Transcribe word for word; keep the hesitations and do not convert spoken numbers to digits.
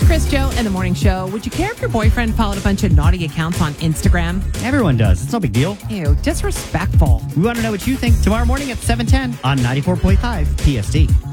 Chris, Joe, and the Morning Show. Would you care if your boyfriend followed a bunch of naughty accounts on Instagram? Everyone does. It's no big deal. Ew, disrespectful. We want to know what you think tomorrow morning at seven ten on ninety-four point five P S D.